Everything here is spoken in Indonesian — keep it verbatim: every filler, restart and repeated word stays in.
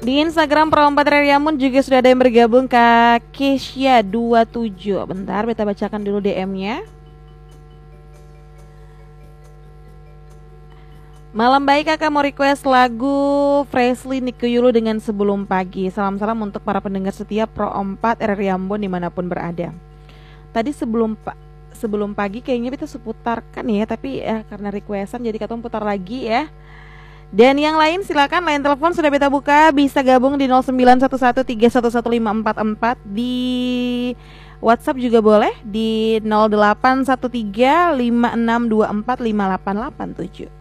Di Instagram Pro empat Reriamun juga sudah ada yang bergabung, Kak Kesya dua puluh tujuh. Bentar, beta bacakan dulu D M-nya. Malam baik, Kakak mau request lagu Freshly Nikuyulu dengan Sebelum Pagi. Salam-salam untuk para pendengar setia Pro empat R R Ambon dimanapun berada. Tadi sebelum pa sebelum pagi kayaknya kita seputarkan ya, tapi ya karena requestan jadi kita putar lagi ya. Dan yang lain silakan, lain telepon sudah beta buka, bisa gabung di nol sembilan satu satu tiga satu satu lima empat empat, di WhatsApp juga boleh di nol delapan satu tiga lima enam dua empat lima delapan delapan tujuh.